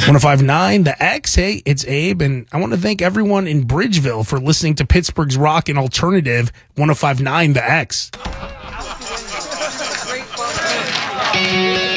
1059 The X. Hey, it's Abe, and I want to thank everyone in Bridgeville for listening to Pittsburgh's Rock and Alternative 1059 The X.